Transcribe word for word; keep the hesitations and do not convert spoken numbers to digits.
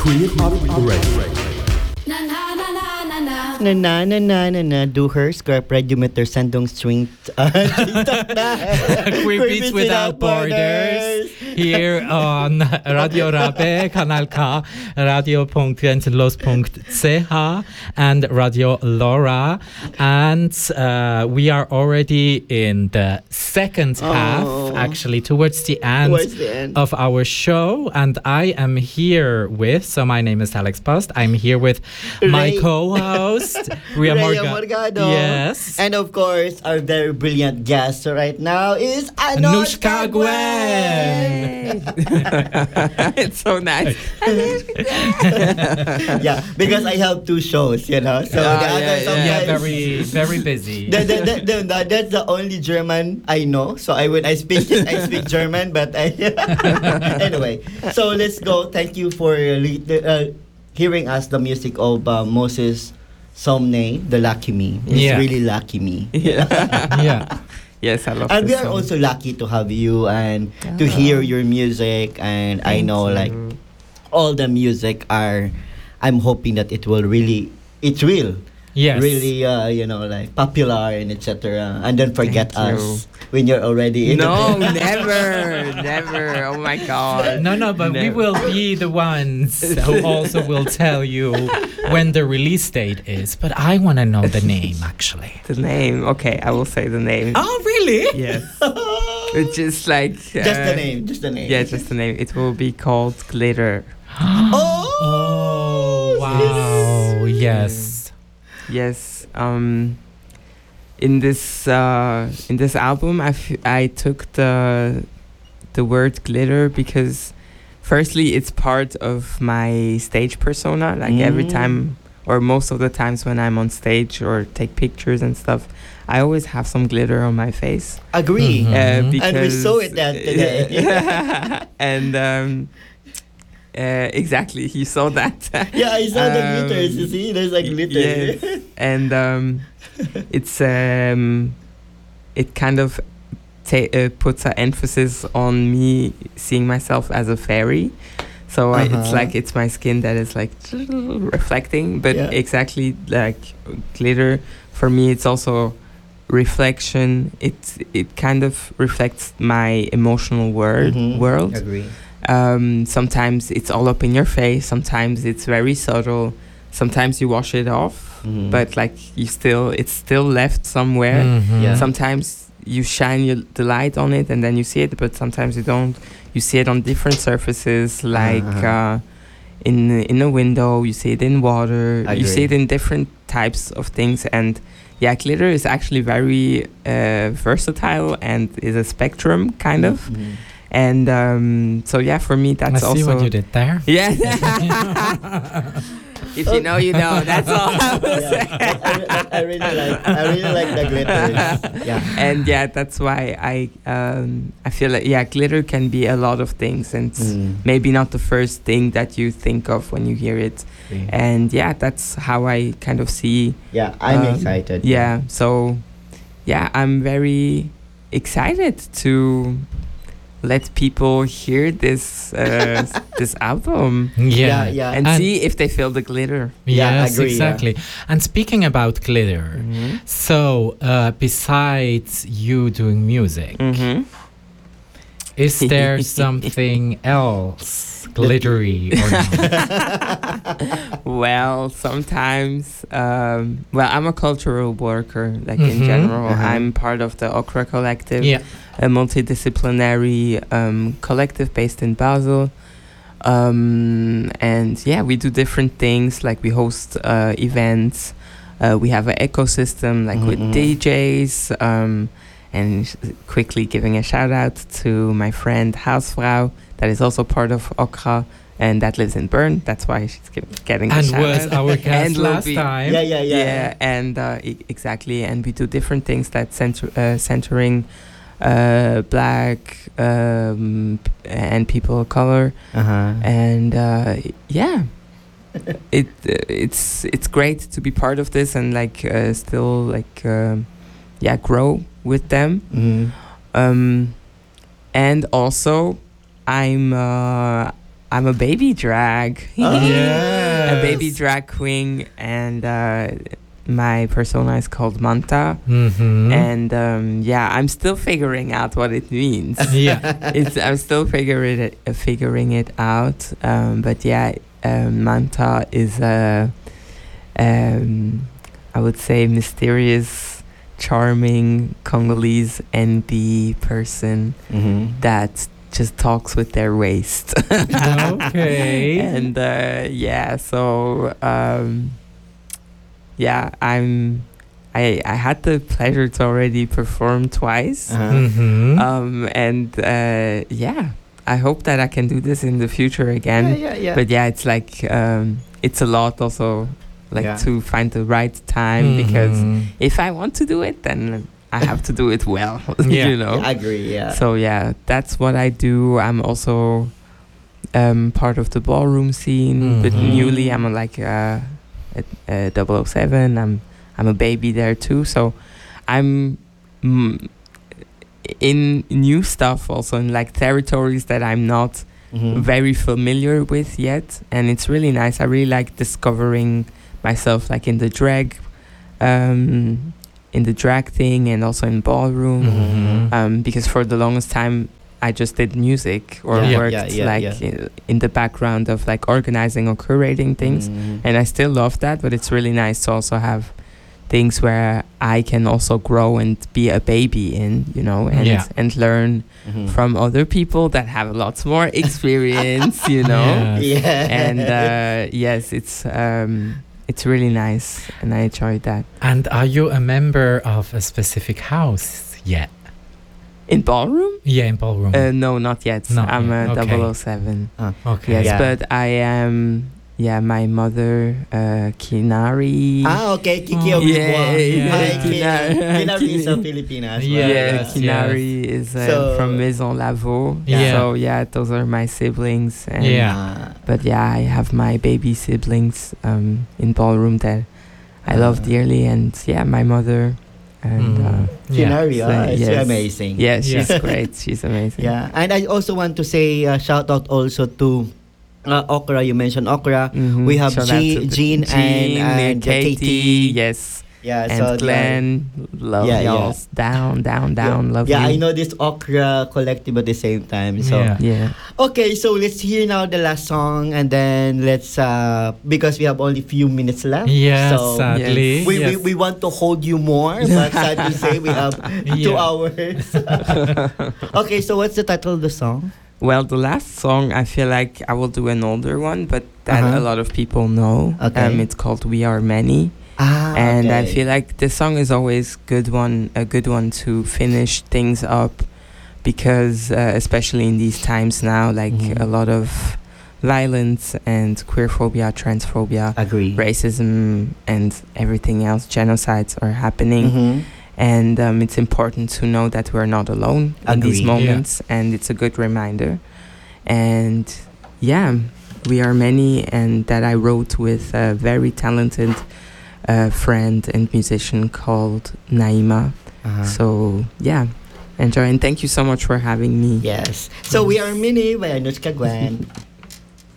Trip Radio. Na na na na na na do her scrap radiometer sandong string uh, Queer Beats Without Borders here on Radio Rabe, Kanal K, radio dot grenzenlos dot c h and Radio Laura. And uh, we are already in the second Oh. half, actually, towards the end, Towards the end. of our show. And I am here with, so my name is Alex Post. I'm here with my Ray- co-host, Ria Rhea Morga- Morgado. Yes. And of course, our very brilliant guest right now is Anushka Anushka Gwen. It's so nice. Yeah, because I have two shows, you know. So Ah, the other yeah, yeah. sometimes Yeah, very, very busy. The, the, the, the, the, that's the only German I know. So I when I speak it, I speak German. But I anyway. So let's go. Thank you for uh, uh, hearing us the music of uh, Moses Somne, the Lucky Me. It's Yeah. really lucky me. Yeah. Yeah. Yes, I love And we this are song. also lucky to have you and to Ah. hear your music. And I Thank know you. like all the music are. I'm hoping that it will really. It will. Yes. Really, uh, you know, like popular and et cetera. And don't forget Thank us when you're already in No, the never, never. Oh my God. No, no, but we Never. will be the ones who also will tell you when the release date is. But I want to know the name, actually. The name. Okay, I will say the name. Oh, really? Yes. It's just like. just the uh, name, just the name. Yeah, just the name. It will be called Glitter. Oh, Oh, wow. Yes. Yes. Um. In this uh in this album, I, f- I took the the word glitter because, firstly, it's part of my stage persona. Like every Mm. time, or most of the times when I'm on stage or take pictures and stuff, I always have some glitter on my face. agree. Mhm. Uh, because And we saw it that today. and um, uh, exactly, you saw that. Yeah, I saw the Um, glitters. You see, there's like glitter. Yes. And um, it's um, it kind of ta- uh, puts an emphasis on me seeing myself as a fairy. So I, it's Uh-huh. like it's my skin that is like reflecting, but Yeah. exactly like glitter for me, it's also reflection. It it kind of reflects my emotional world Mhm. world. Agree. Um, sometimes it's all up in your face. Sometimes it's very subtle. Sometimes you wash it off, Mhm. but like you still, it's still left somewhere. Mhm. Yeah. Sometimes you shine your, the light on it and then you see it, but sometimes you don't. You see it on different surfaces, like Uh-huh. uh, in in a window. You see it in water. I You see it agree. in different types of things. And yeah, glitter is actually very uh, versatile and is a spectrum kind of. Mhm. And um, so yeah, for me I that's see also what you did there. yeah. If you know, you know. That's all I will Yeah, say. but I, but I really like. I really like the glitters. Yeah. And yeah, that's why I um, I feel like yeah, glitter can be a lot of things, and it's Mm. maybe not the first thing that you think of when you hear it. And yeah, that's how I kind of see. Yeah, I'm um, excited. Yeah, so yeah, I'm very excited to let people hear this uh, this album Yeah. Yeah, yeah. and, And- see if they feel the glitter. Yeah, Yes, agree, yeah. exactly. And speaking about glitter, Mhm. so uh, besides you doing music, Mhm. is there something else glittery or not? Well, sometimes, um, well, I'm a cultural worker, like in Mhm. general. Uh-huh. I'm part of the Okra Collective, Yeah. a multidisciplinary um, collective based in Basel. Um, and yeah, we do different things, like we host uh, events. Uh, we have an ecosystem, like with Mhm. D Js. Um, and sh- quickly giving a shout out to my friend Hausfrau, that is also part of Okra, and that lives in Bern. That's why she's gi- getting a And shout was out. our guest And will last be- time. Yeah, yeah, yeah. Yeah, and uh, e- exactly, and we do different things that center uh, centering uh, black um, p- and people of color, Uh-huh. and uh, yeah, it uh, it's it's great to be part of this and like uh, still like um, yeah grow with them, Mhm. um, and also I'm uh, I'm a baby drag. Oh. Yes. A baby drag queen, and uh, my persona is called Manta. Mm-hmm. And um, yeah, I'm still figuring out what it means. Yeah. it's I'm still figuring it uh, figuring it out. Um, but yeah, um, Manta is a um, I would say mysterious, charming Congolese N B person Mm-hmm. that just talks with their waist. Okay. And uh, yeah, so um, yeah, I'm. I I had the pleasure to already perform twice. Uh-huh. Mm-hmm. Um, and uh, yeah, I hope that I can do this in the future again. yeah, yeah, yeah. But yeah, it's like um, it's a lot also, like Yeah. to find the right time, because Mhm. if I want to do it, then I have to do it well. Yeah. You know. Yeah, I agree. Yeah. So yeah, that's what I do. I'm also um, part of the ballroom scene, but Mhm. newly I'm a, like uh, at uh, double oh seven. I'm I'm a baby there too. So I'm mm, in new stuff also, in like territories that I'm not Mhm. very familiar with yet, and it's really nice. I really like discovering myself, like in the drag, um, in the drag thing, and also in ballroom. Mhm. Um, because for the longest time I just did music or Yeah, worked yeah, yeah, like yeah. In, in the background of like organizing or curating things, Mhm. and I still love that. But it's really nice to also have things where I can also grow and be a baby in, you know, and Yeah. and learn Mhm. from other people that have lots more experience, you know. Yes. Yeah. And uh, yes, it's um, it's really nice, and I enjoyed that. And are you a member of a specific house yet? In ballroom? Yeah, in ballroom. Uh, no, not yet. Not I'm yet, a okay. double oh seven. okay. Yes, Yeah. but I am. Yeah, my mother, uh, Kinari. Ah, okay. Kiki Oh, Obiwa. yeah, yeah. Hi, Kina- Kina. Kinari is a Kina- Filipina as Yeah. well. Yeah, Yes, Kinari is uh, So- from Maison Lavaux. Yeah. So yeah, those are my siblings. And Yeah. Ah. But yeah, I have my baby siblings um, in ballroom that I love Ah. dearly, and yeah, my mother. And Mm. uh, Yeah. Kinari, So, ah, it's yes. amazing. yeah, she's Yeah. great. She's amazing. Yeah, and I also want to say uh, shout out also to uh, Okra. You mentioned Okra. Mhm. We have Shout out G- to the- Jean and- and Katie. Katie. Yes. Yeah, And so Glenn, love Yeah, yeah. y'all. Down, down, down, yeah, love yeah, you. I know this Okra collective at the same time. So Yeah. Yeah. okay, so let's hear now the last song, and then let's uh because we have only few minutes left. Yes, so sadly. we, we yes. we want to hold you more, but sad to say we have two Yeah. hours. Okay, so what's the title of the song? Well, the last song, I feel like I will do an older one, but that Uh-huh. a lot of people know. Okay. Um, it's called "We Are Many," Ah, and I okay. feel like this song is always good one, a good one to finish things up, because uh, especially in these times now, like Mhm. a lot of violence and queerphobia, transphobia, Agree. racism, and everything else, genocides are happening. Mhm. And um, it's important to know that we're not alone in these Agree. moments, and it's a good reminder. And yeah, we are many, and that I wrote with a very talented uh, friend and musician called Naima. Uh-huh. So yeah, enjoy, and thank you so much for having me. Yes. So we are Mini by Anushka Gwen.